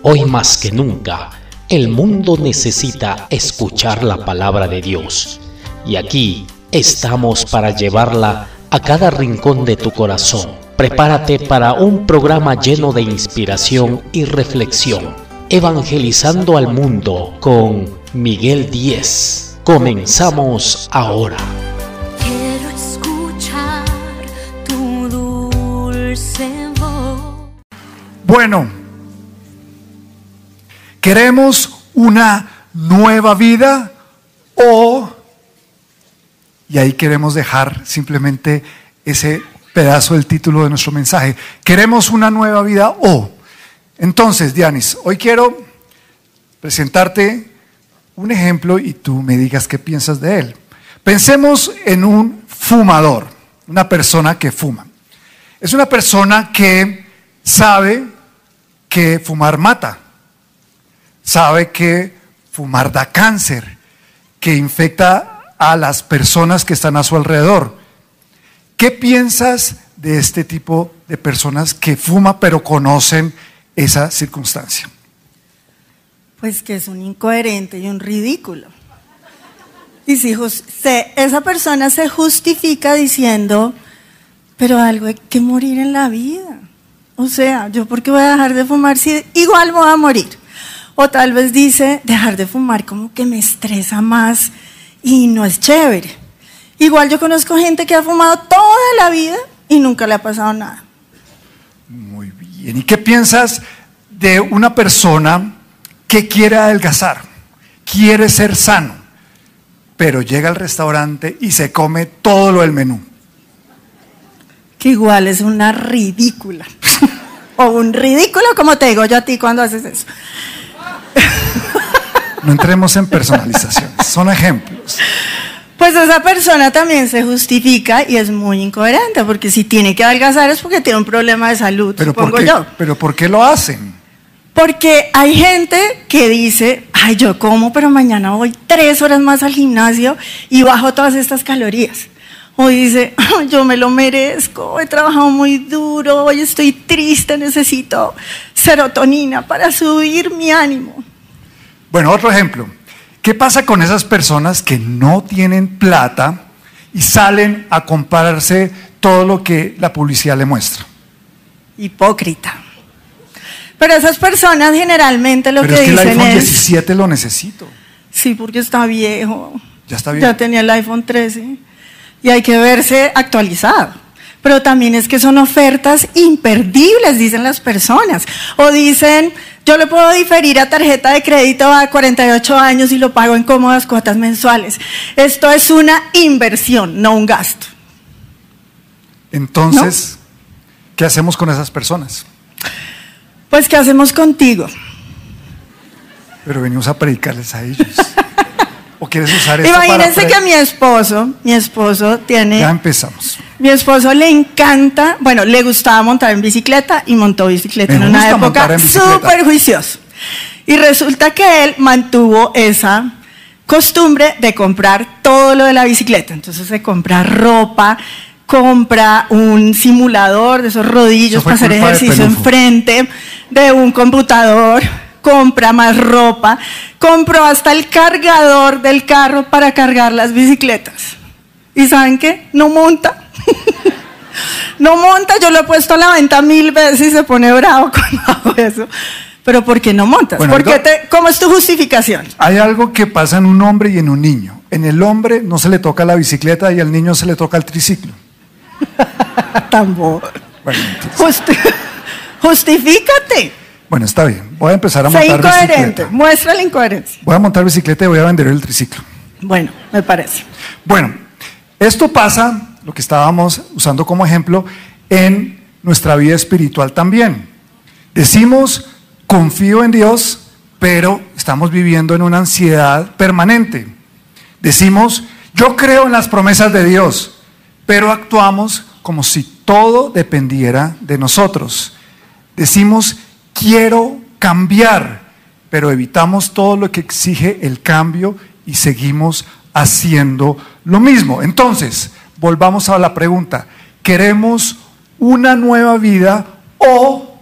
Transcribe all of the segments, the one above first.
Hoy más que nunca, el mundo necesita escuchar la palabra de Dios. Y aquí estamos para llevarla a cada rincón de tu corazón. Prepárate para un programa lleno de inspiración y reflexión. Evangelizando al mundo con Miguel Díez. Comenzamos ahora. Quiero escuchar tu dulce voz. Bueno, ¿queremos una nueva vida y ahí queremos dejar simplemente ese pedazo del título de nuestro mensaje? ¿Queremos una nueva vida Entonces, Dianis, hoy quiero presentarte un ejemplo y tú me digas qué piensas de él. Pensemos en un fumador, una persona que fuma. Es una persona que sabe que fumar mata, sabe que fumar da cáncer, que infecta a las personas que están a su alrededor. ¿Qué piensas de este tipo de personas que fuma pero conocen esa circunstancia? Pues que es un incoherente y un ridículo. Y si esa persona se justifica diciendo, pero algo hay que morir en la vida. O sea, ¿yo por qué voy a dejar de fumar si igual voy a morir? O tal vez dice, dejar de fumar como que me estresa más y no es chévere. Igual yo conozco gente que ha fumado toda la vida y nunca le ha pasado nada. Muy bien. ¿Y qué piensas de una persona que quiere adelgazar, quiere ser sano, pero llega al restaurante y se come todo lo del menú? Que igual es una ridícula. O un ridículo, como te digo yo a ti cuando haces eso. No entremos en personalizaciones, son ejemplos. Pues esa persona también se justifica y es muy incoherente, porque si tiene que adelgazar es porque tiene un problema de salud, supongo yo. ¿Pero por qué lo hacen? Porque hay gente que dice, ay, yo como, pero mañana voy 3 horas más al gimnasio y bajo todas estas calorías. O dice, ay, yo me lo merezco, he trabajado muy duro, hoy estoy triste, necesito serotonina para subir mi ánimo. Bueno, otro ejemplo. ¿Qué pasa con esas personas que no tienen plata y salen a comprarse todo lo que la publicidad le muestra? Hipócrita. Pero esas personas generalmente lo que dicen es... Pero es que el iPhone 17 lo necesito. Sí, porque está viejo. Ya está viejo. Ya tenía el iPhone 13 y hay que verse actualizado. Pero también es que son ofertas imperdibles, dicen las personas. O dicen, yo le puedo diferir a tarjeta de crédito a 48 años y lo pago en cómodas cuotas mensuales. Esto es una inversión, no un gasto. Entonces, ¿no? ¿Qué hacemos con esas personas? Pues, ¿qué hacemos contigo? Pero venimos a predicarles a ellos. ¿O quieres usar esto Imagínense para que mi esposo tiene... Ya empezamos. Mi esposo le encanta, bueno, le gustaba montar en bicicleta y montó bicicleta en una época súper juicioso. Y resulta que él mantuvo esa costumbre de comprar todo lo de la bicicleta. Entonces se compra ropa, compra un simulador de esos rodillos para hacer ejercicio enfrente de un computador, compra más ropa, compró hasta el cargador del carro para cargar las bicicletas. ¿Y saben qué? No monta. No monta, yo lo he puesto a la venta 1000 veces y se pone bravo cuando hago eso. Pero ¿por qué no montas? Bueno, ¿Cómo es tu justificación? Hay algo que pasa en un hombre y en un niño. En el hombre no se le toca la bicicleta y al niño se le toca el triciclo. Tampoco. Bueno, justifícate. Bueno, está bien. Voy a empezar a montar bicicleta. Muestra la incoherencia. Voy a montar bicicleta y voy a vender el triciclo. Bueno, me parece. Bueno, esto pasa, lo que estábamos usando como ejemplo, en nuestra vida espiritual también. Decimos, confío en Dios, pero estamos viviendo en una ansiedad permanente. Decimos, yo creo en las promesas de Dios, pero actuamos como si todo dependiera de nosotros. Decimos, quiero cambiar, pero evitamos todo lo que exige el cambio y seguimos haciendo lo mismo. Entonces, volvamos a la pregunta, ¿queremos una nueva vida o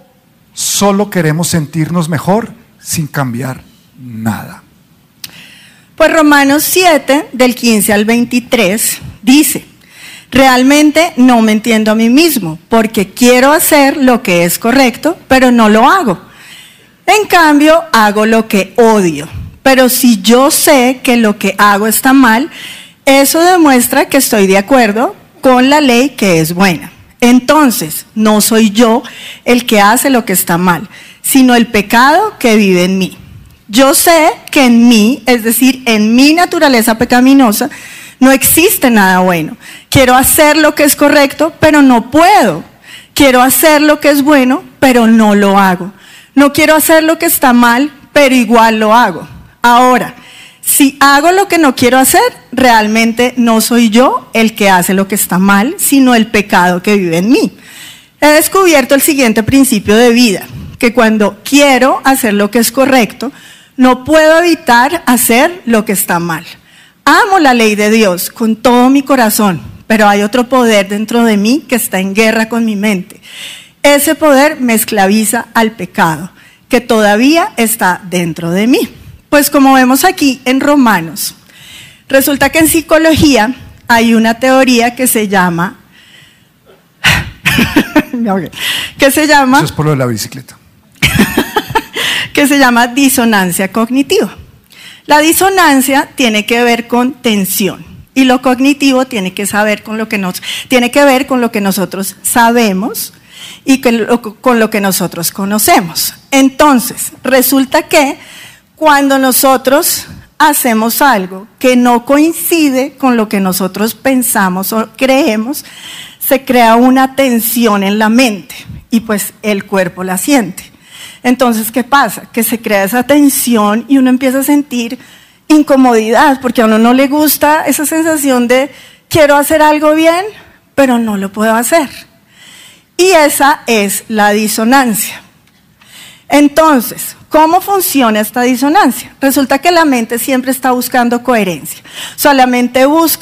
solo queremos sentirnos mejor sin cambiar nada. Pues Romanos 7, del 15 al 23, dice: realmente no me entiendo a mí mismo, porque quiero hacer lo que es correcto, pero no lo hago. En cambio, hago lo que odio. Pero si yo sé que lo que hago está mal, eso demuestra que estoy de acuerdo con la ley que es buena. Entonces, no soy yo el que hace lo que está mal, sino el pecado que vive en mí. Yo sé que en mí, es decir, en mi naturaleza pecaminosa, no existe nada bueno. Quiero hacer lo que es correcto, pero no puedo. Quiero hacer lo que es bueno, pero no lo hago. No quiero hacer lo que está mal, pero igual lo hago. Ahora, si hago lo que no quiero hacer, realmente no soy yo el que hace lo que está mal, sino el pecado que vive en mí. He descubierto el siguiente principio de vida, que cuando quiero hacer lo que es correcto, no puedo evitar hacer lo que está mal. Amo la ley de Dios con todo mi corazón, pero hay otro poder dentro de mí que está en guerra con mi mente. Ese poder me esclaviza al pecado, que todavía está dentro de mí. Pues como vemos aquí en Romanos, resulta que en psicología hay una teoría que se llama... Eso es por lo de la bicicleta. que se llama disonancia cognitiva. La disonancia tiene que ver con tensión y lo cognitivo tiene que ver con lo que nosotros sabemos y con lo que nosotros conocemos. Entonces, resulta que cuando nosotros hacemos algo que no coincide con lo que nosotros pensamos o creemos, se crea una tensión en la mente y pues el cuerpo la siente. Entonces, ¿qué pasa? Que se crea esa tensión y uno empieza a sentir incomodidad porque a uno no le gusta esa sensación de quiero hacer algo bien, pero no lo puedo hacer. Y esa es la disonancia. Entonces, ¿cómo funciona esta disonancia? Resulta que la mente siempre está buscando coherencia. O sea, la mente busca